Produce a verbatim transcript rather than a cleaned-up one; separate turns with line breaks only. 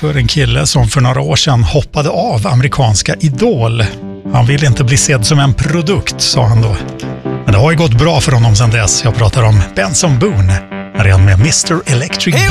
för en kille som för några år sedan hoppade av amerikanska Idol. Han vill inte bli sedd som en produkt, sa han då. Men det har ju gått bra för honom sedan dess. Jag pratar om Benson Boone. Här är han med mister Electric Blue.